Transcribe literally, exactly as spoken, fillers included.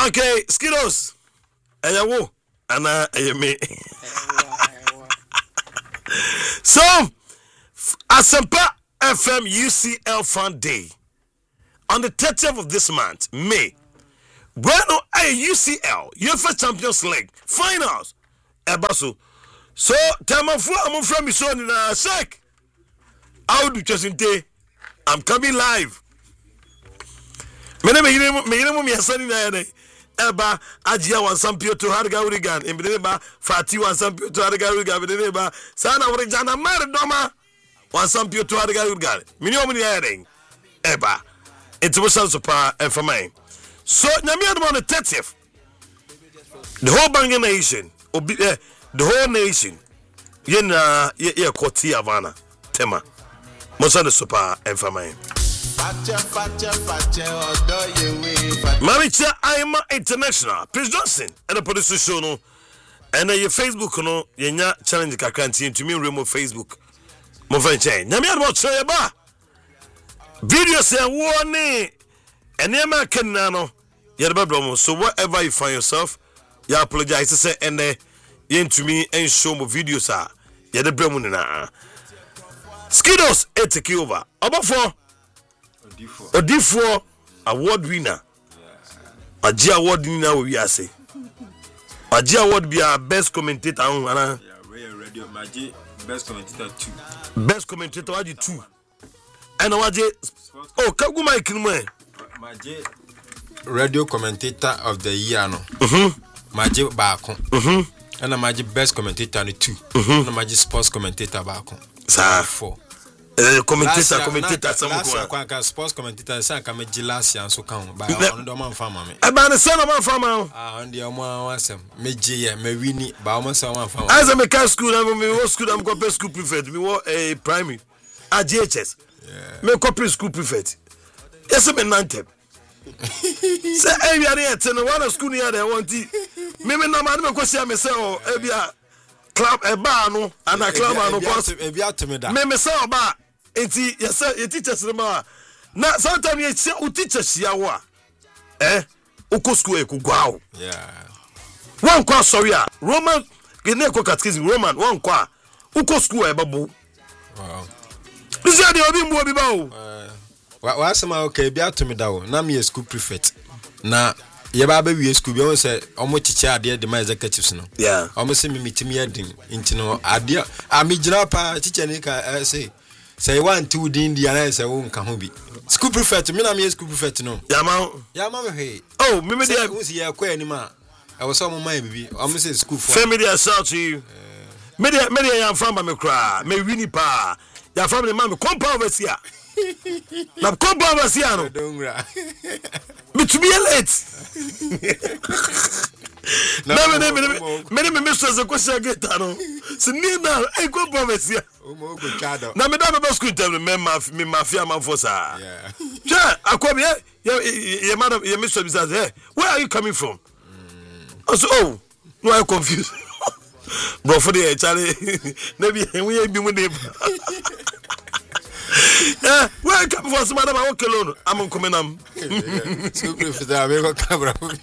Okay, Skidos. Ayawo. Ana ayeme. So, Asempa F M U C L Fan Day on the thirtieth of this month, May. Bueno, a U C L UEFA Champions League finals. Ebaso. So, Tamafu, I'm from Mission in a sec. How do you say? I'm coming live. Me ne me me me me asani na ya eba ajia wan sampio to harga urigan embele ba fati wan sampio to harga urigan embele ba sana urigana mar doma wan sampio to harga urigan mini omni ya den eba it was so super for me. So nyame adom on the thirtieth, the whole Bangla nation obi eh, the whole nation yena ye ye koti avana tema most of the super for me. Maricha Aima International, Prince Johnson, and the producer show no, and your Facebook no, yenya challenge kakanti to me remote Facebook. Mo venture. Nyame about show ba. Video say warning. And yema kenna no, yerba bro. So wherever you find yourself, you apologize to say and eh yen to me and show mo videos ah. Yede bremu na. Skidos e take over. About for Odifo award winner. Yeah. Aji award winner we are say. Aji award be our best commentator on ana. Yeah, radio Maji best commentator two. Best commentator Aji two. And Aji oh kagu mic no eh. Maji radio commentator of the year no. Mhm. Maji baako. Mhm. And Maji best commentator no two. Mhm. And Maji sports commentator baako. Sa four. Uh, commentator, commentator, some go. Sports commentator, say come last year so come by on the man farmer me. About the son of my farmer. Ah, on the one wasem. Me J, me Winnie, but almost one farmer. As a mechanic school, I'm me school, I'm copy school prefect. Me wa a primary, a G H S. Yeah. Me copy school prefect. Yes, I'm Nantep. Say, hey, we are here. Ten one school here. They want it. Me me na man me question me say oh, ebia club e bar no, and a club no cause. Ebia to me that. Me me say ba. Enti yes your teachers remember na sometimes you say u teachers ya wa eh uko school e kugwa yeah one kwa sorry a Roman gene ko catechism Roman one kwa uko school e babu wow this is the obi mbo obi ba o wa wa sama okay bia to me da o na me school prefect na ye ba ba wi school bi o say omo chiche ade de my executives no yeah omo say me mitimi edin enti no ade a me gina pa chiche ni ka say say one two din di ana say won ka ho bi school prefect me na me school prefect no ya ma ya ma me he oh me me dey who see ya kwa ni ma I was some my bibi am say school for family shout to you me dey me dey ya from me kra me wini pa ya from me ma me compound overseer na compound overseer no dongra me to be late na me me me me me mister ze kwese geta no se ni na e compound overseer o mo go chado na me da me school tell me ma me mafia man for sa yeah yeah akobi ye madam ye mister bizaz eh where are you coming from mm. So oh no I confused bro for the Charlie maybe we be with them eh where come from madam I walk alone I'm coming am so prefect I go camera